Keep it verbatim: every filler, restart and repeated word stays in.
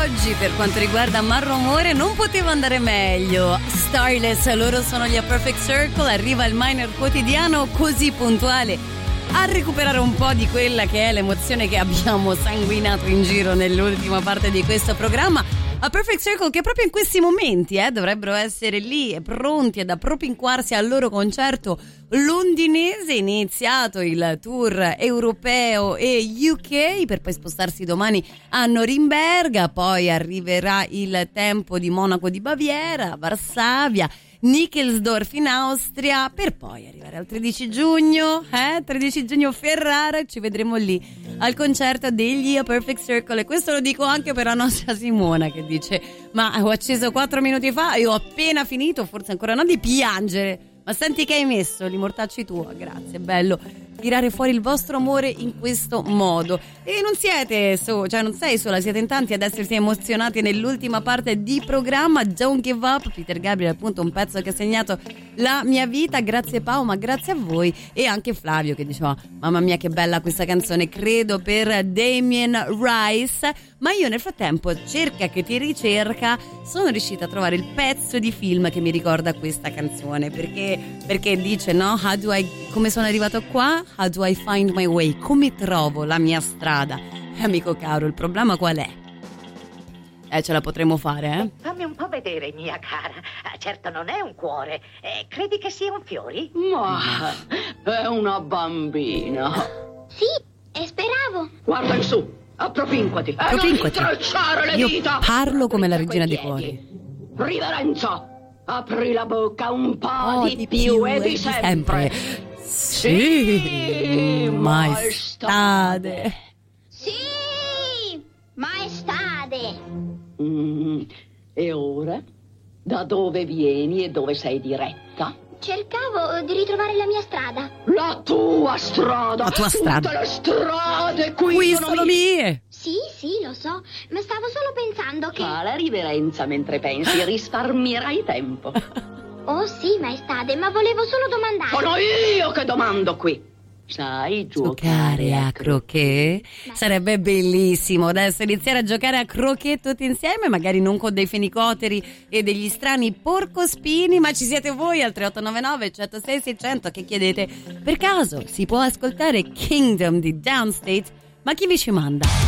oggi per quanto riguarda Marromore non poteva andare meglio. Starless, loro sono gli A Perfect Circle, arriva il Minor quotidiano così puntuale a recuperare un po' di quella che è l'emozione che abbiamo sanguinato in giro nell'ultima parte di questo programma. A Perfect Circle che proprio in questi momenti eh, dovrebbero essere lì pronti ad appropinquarsi al loro concerto londinese, iniziato il tour europeo e U K per poi spostarsi domani a Norimberga, poi arriverà il tempo di Monaco di Baviera, Varsavia, Nickelsdorf in Austria, per poi arrivare al tredici giugno, eh? tredici giugno Ferrara, ci vedremo lì al concerto degli A Perfect Circle. E questo lo dico anche per la nostra Simona che dice: ma ho acceso quattro minuti fa e ho appena finito, forse ancora no, di piangere. Ma senti che hai messo, li mortacci tua, grazie, bello tirare fuori il vostro amore in questo modo. E non siete so, cioè non sei sola, siete in tanti ad essersi emozionati nell'ultima parte di programma. Don't Give Up, Peter Gabriel, appunto un pezzo che ha segnato la mia vita. Grazie Pau, ma grazie a voi. E anche Flavio che diceva: mamma mia che bella questa canzone, credo per Damien Rice. Ma io nel frattempo, cerca che ti ricerca, sono riuscita a trovare il pezzo di film che mi ricorda questa canzone, perché, perché dice no, how do I, come sono arrivato qua, how do I find my way, come trovo la mia strada. E amico caro, il problema qual è? Eh, ce la potremo fare, eh? Fammi un po' vedere, mia cara. Certo non è un cuore. Eh, credi che sia un fiori? Ma è una bambina. Sì, e speravo. Guarda in su, appropinquati. Appropinquati. E non intrecciare le Io dita. parlo come la regina dei Quei cuori. piedi. Riverenza, apri la bocca un po' Oh, di, di più e di sempre. Sì, maestade. Sì, maestade. Mm, e ora? Da dove vieni e dove sei diretta? Cercavo di ritrovare la mia strada. La tua strada. La tua strada. Tutte le strade qui, Qui sono mie. Sì, sì, lo so, ma stavo solo pensando che... Fa la riverenza mentre pensi, risparmierai tempo. Oh sì, maestade, ma volevo solo domandare. Sono io che domando qui. Sai giocare Giocare a croquet? Sarebbe bellissimo adesso iniziare a giocare a croquet tutti insieme, magari non con dei fenicoteri e degli strani porcospini, ma ci siete voi al tre otto nove nove, uno zero sei, sei zero zero che chiedete: per caso si può ascoltare Kingdom di Downstate? Ma chi vi ci manda?